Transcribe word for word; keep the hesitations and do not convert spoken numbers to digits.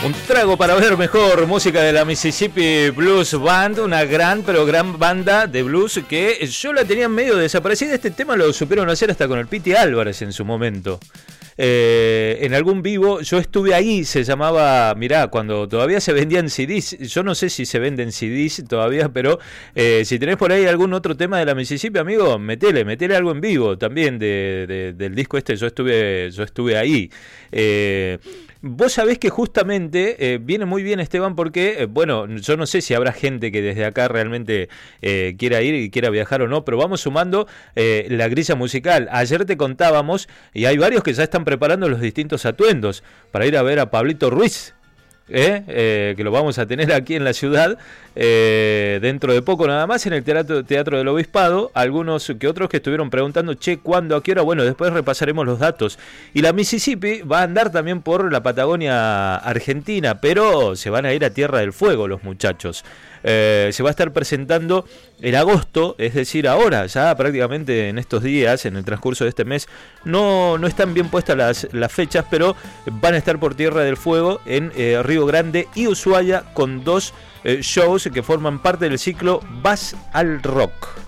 Un trago para ver mejor, música de la Mississippi Blues Band, una gran pero gran banda de blues que yo la tenía medio desaparecida. Este tema lo supieron hacer hasta con el Piti Álvarez en su momento. Eh, en algún vivo, yo estuve ahí, se llamaba, mirá, cuando todavía se vendían C Ds, yo no sé si se venden C Ds todavía, pero eh, si tenés por ahí algún otro tema de la Mississippi, amigo, metele, metele algo en vivo también de, de, del disco este, yo estuve, yo estuve ahí. Eh, Vos sabés que justamente eh, viene muy bien, Esteban, porque, eh, bueno, yo no sé si habrá gente que desde acá realmente eh, quiera ir y quiera viajar o no, pero vamos sumando eh, la grilla musical. Ayer te contábamos, y hay varios que ya están preparando los distintos atuendos para ir a ver a Pablito Ruiz. ¿Eh? Eh, que lo vamos a tener aquí en la ciudad eh, dentro de poco nada más en el teatro, teatro del Obispado. Algunos que otros que estuvieron preguntando che, ¿cuándo, a qué hora? Bueno, después repasaremos los datos. Y la Mississippi va a andar también por la Patagonia Argentina, pero se van a ir a Tierra del Fuego los muchachos. Eh, se va a estar presentando en agosto, es decir, ahora, ya prácticamente en estos días, en el transcurso de este mes. No, no están bien puestas las, las fechas, pero van a estar por Tierra del Fuego en eh, Río Grande y Ushuaia con dos eh, shows que forman parte del ciclo Vas al Rock.